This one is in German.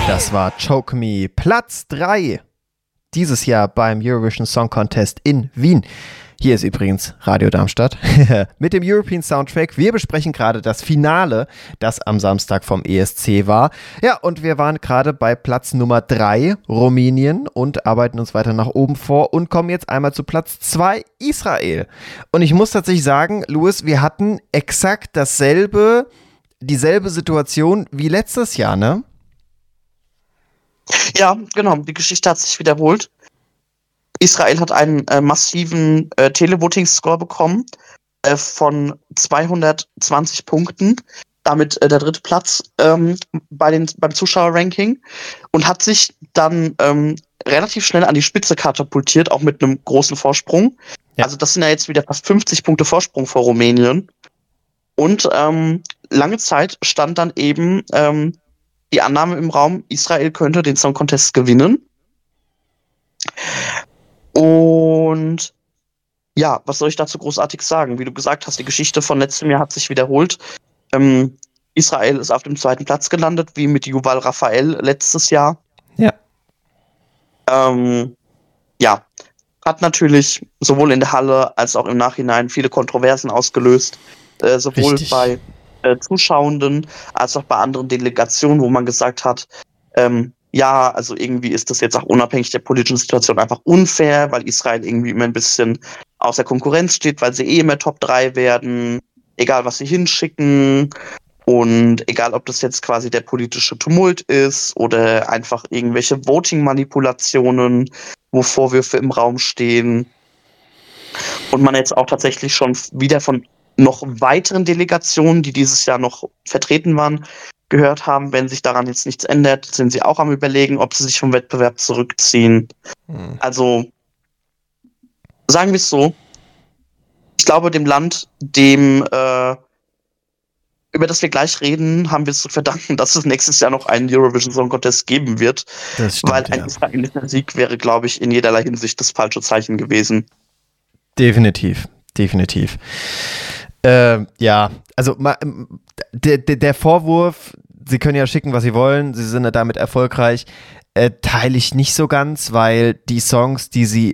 Das war Choke Me, Platz 3 dieses Jahr beim Eurovision Song Contest in Wien. Hier ist übrigens Radio Darmstadt mit dem European Soundtrack. Wir besprechen gerade das Finale, das am Samstag vom ESC war. Ja, und wir waren gerade bei Platz Nummer 3, Rumänien, und arbeiten uns weiter nach oben vor und kommen jetzt einmal zu Platz 2, Israel. Und ich muss tatsächlich sagen, Louis, wir hatten exakt dieselbe Situation wie letztes Jahr, ne? Ja, genau. Die Geschichte hat sich wiederholt. Israel hat einen massiven Televoting-Score bekommen von 220 Punkten. Damit der dritte Platz beim Zuschauerranking. Und hat sich dann relativ schnell an die Spitze katapultiert, auch mit einem großen Vorsprung. Ja. Also das sind ja jetzt wieder fast 50 Punkte Vorsprung vor Rumänien. Und lange Zeit stand dann eben die Annahme im Raum, Israel könnte den Song Contest gewinnen. Und ja, was soll ich dazu großartig sagen? Wie du gesagt hast, die Geschichte von letztem Jahr hat sich wiederholt. Israel ist auf dem zweiten Platz gelandet, wie mit Yuval Raphael letztes Jahr. Ja. Ja, hat natürlich sowohl in der Halle als auch im Nachhinein viele Kontroversen ausgelöst. Sowohl Richtig. Bei Zuschauenden als auch bei anderen Delegationen, wo man gesagt hat, ja, also irgendwie ist das jetzt auch unabhängig der politischen Situation einfach unfair, weil Israel irgendwie immer ein bisschen außer Konkurrenz steht, weil sie immer Top 3 werden, egal was sie hinschicken und egal ob das jetzt quasi der politische Tumult ist oder einfach irgendwelche Voting-Manipulationen, wo Vorwürfe im Raum stehen. Und man jetzt auch tatsächlich schon wieder von noch weiteren Delegationen, die dieses Jahr noch vertreten waren, gehört haben, wenn sich daran jetzt nichts ändert, sind sie auch am Überlegen, ob sie sich vom Wettbewerb zurückziehen. Also, sagen wir es so, ich glaube, dem Land, über das wir gleich reden, haben wir es zu verdanken, dass es nächstes Jahr noch einen Eurovision Song Contest geben wird. Das stimmt, weil ein israelischer Sieg wäre, glaube ich, in jederlei Hinsicht das falsche Zeichen gewesen. Definitiv. Ja, also der Vorwurf, sie können ja schicken, was sie wollen, sie sind ja damit erfolgreich, teile ich nicht so ganz, weil die Songs, die sie